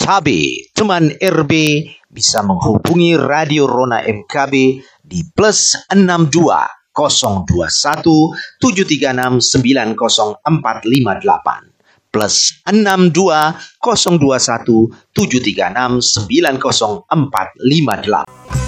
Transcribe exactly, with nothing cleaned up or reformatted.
K B. Teman R B bisa menghubungi Radio Rona M K B di plus enam dua nol dua satu tujuh tiga enam sembilan nol empat lima delapan plus enam dua nol dua satu tujuh tiga enam sembilan nol empat lima delapan.